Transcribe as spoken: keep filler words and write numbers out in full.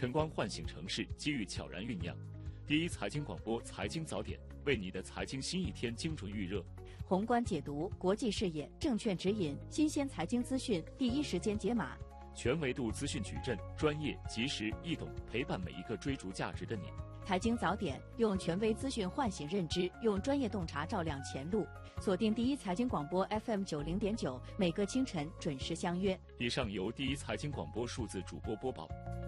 晨光唤醒城市，机遇悄然酝酿。第一财经广播财经早点，为你的财经新一天精准预热。 宏观解读，国际视野，证券指引，新鲜财经资讯，第一时间解码。 全维度资讯矩阵，专业、及时、易懂，陪伴每一个追逐价值的你。 财经早点，用权威资讯唤醒认知，用专业洞察照亮前路。锁定第一财经广播 F M 九零点九，每个清晨准时相约。 以上由第一财经广播数字主播播报。